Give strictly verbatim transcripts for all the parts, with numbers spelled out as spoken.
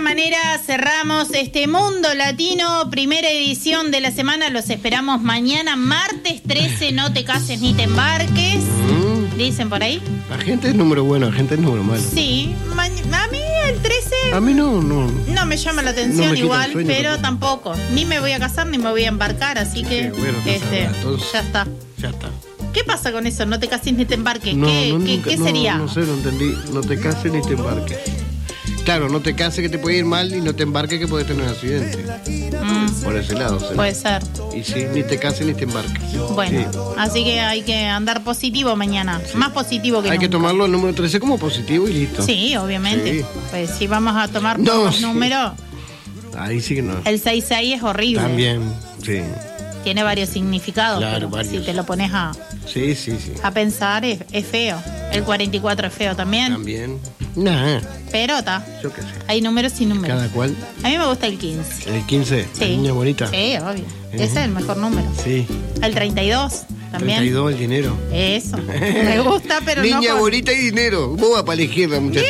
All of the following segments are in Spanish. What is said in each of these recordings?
manera cerramos este Mundo Latino, primera edición de la semana. Los esperamos mañana, martes trece. No te cases ni te embarques. Mm. Dicen por ahí. Agente es número bueno, agente es número malo. Sí, ma- a mí el trece. A mí no, no. No me llama la atención no me igual, sueño, pero tampoco. tampoco. Ni me voy a casar ni me voy a embarcar, así que. Sí, bueno, este, entonces, ya está. Ya está. ¿Qué pasa con eso? No te cases ni te embarques. No, ¿Qué, no, qué, nunca, ¿qué no, sería? No sé, no entendí. No te cases ni te embarques. Claro, no te cases que te puede ir mal y no te embarques que puedes tener un accidente. Mm. Por ese lado. ¿sí? Puede ser. Y sí, ni te cases ni te embarques. Bueno, sí. Así que hay que andar positivo mañana. Sí. Más positivo que Hay nunca. que tomarlo el número trece como positivo y listo. Sí, obviamente. Sí. Pues si vamos a tomar no, pocos sí. números. Ahí sí que no. El seis seis es horrible. También, sí. Tiene varios significados. Claro, pero varios. Si te lo pones a, sí, sí, sí. a pensar, es, es feo. El cuarenta y cuatro es feo también. También. Nah. Pero está. Yo qué sé. Hay números y números. Cada cual. A mí me gusta el quince. ¿El quince? Sí. La niña bonita. Sí, obvio. Uh-huh. Ese es el mejor número. Sí. El treinta y dos también. treinta y dos, el dinero. Eso. Me gusta, pero niña no. Niña con... bonita y dinero. Vos vas para la izquierda, muchacho.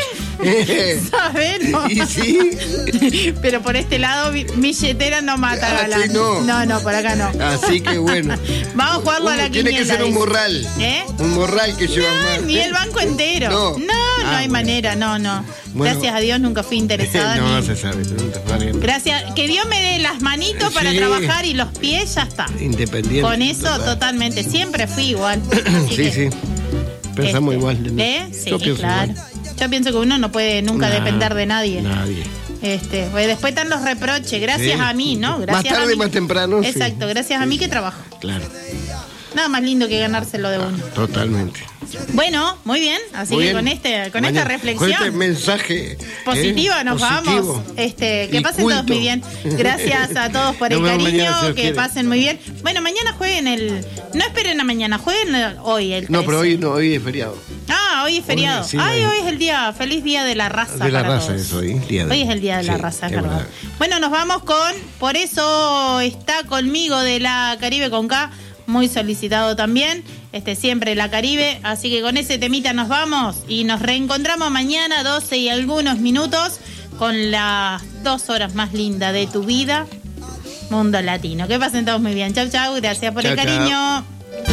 Sabemos. ¿Y sí? Pero por este lado, mi billetera no mata, ah, galán. Sí, no. no, no, por acá no. Así que bueno. Vamos a jugarlo Uno a la tiene quiniela. Tiene que ser un morral. ¿Eh? Un morral que lleva no, más. Ni el banco entero. No, no, no ah, hay bueno. manera, no, no. Bueno. Gracias a Dios nunca fui interesada. no, ni... se sabe. Gracias. Que Dios me dé las manitos para sí. trabajar y los pies, ya está. Independiente. Con eso, total. totalmente. Siempre fui igual. sí, que, sí. Pensamos este, igual. ¿no? ¿Eh? Sí, Yo pienso claro. igual. Yo pienso que uno no puede nunca nah, depender de nadie. Nadie. Este, pues después están los reproches. Gracias sí. a mí, ¿no? Gracias más tarde, a mí. más temprano. Exacto, sí. gracias sí. a mí que trabajo. Claro. Nada más lindo que ganárselo de uno. Ah, totalmente. Bueno, muy bien. Así muy que bien. con este, con Mañana, esta reflexión. Con este mensaje positiva, ¿eh? nos positivo. vamos. Este, que y pasen culto. todos muy bien. Gracias a todos por el cariño, mañana, si que quiere. Pasen muy bien. Bueno, mañana jueguen el. No esperen a mañana, jueguen el, hoy el trece. No, pero hoy no, hoy es feriado. Ah, hoy es feriado. Hoy, sí, Ay, hoy es el día, feliz día de la raza. De la para raza todos. es hoy. Día de... Hoy es el día de la sí, raza, es, es verdad. verdad. Bueno, nos vamos con, por eso está conmigo de la Caribe con K, muy solicitado también, este siempre la Caribe, así que con ese temita nos vamos y nos reencontramos mañana doce y algunos minutos con las dos horas más lindas de tu vida, Mundo Latino. Que pasen todos muy bien. Chau, chau, gracias por chau, el cariño. Chau.